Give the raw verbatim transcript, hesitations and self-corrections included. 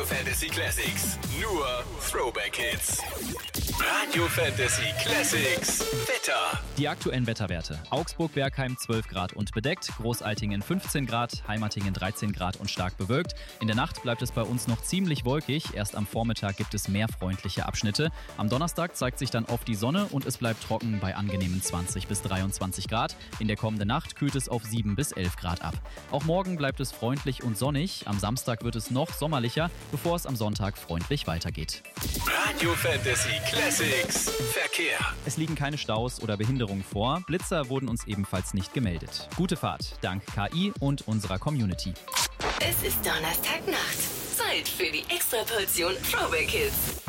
Radio Fantasy Classics. Nur Throwback Hits. Radio Fantasy Classics. Wetter. Die aktuellen Wetterwerte. Augsburg-Bergheim zwölf Grad und bedeckt, Großaltingen fünfzehn Grad, Heimatingen dreizehn Grad und stark bewölkt. In der Nacht bleibt es bei uns noch ziemlich wolkig. Erst am Vormittag gibt es mehr freundliche Abschnitte. Am Donnerstag zeigt sich dann oft die Sonne und es bleibt trocken bei angenehmen zwanzig bis dreiundzwanzig Grad. In der kommenden Nacht kühlt es auf sieben bis elf Grad ab. Auch morgen bleibt es freundlich und sonnig. Am Samstag wird es noch sommerlicher, bevor es am Sonntag freundlich weitergeht. Radio Fantasy Classics. Verkehr. Es liegen keine Staus oder Behinderungen vor. Blitzer wurden uns ebenfalls nicht gemeldet. Gute Fahrt, dank K I und unserer Community. Es ist Donnerstagnacht. Zeit für die Extraportion Throwback Hits.